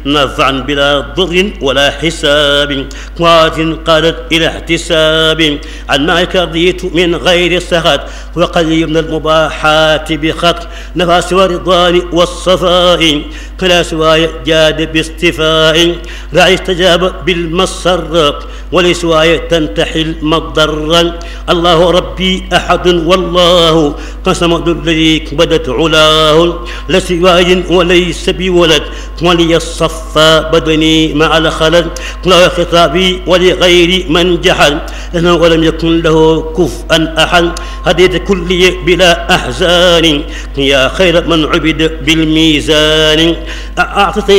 نفعا بلا ضر ولا حساب قوات قادت إلى احتساب عن معك رضيت من غير سخط وقليل من المباحات بخط نفى سوى الرضوان والصفاء فلا سواي جاد باستفاء رعي استجاب بالمسر ولسواي تنتحل مضرا الله ربي أحد والله قسم الذي بدت علاه لسواي وليس بولد ولي الصفا بدني مع الخلل لا خطابي ولغير من جحل لأنه ولم يكن له كفءا أحد هديت كلي بلا أحزان يا خير من عبد بالميزان أعطيت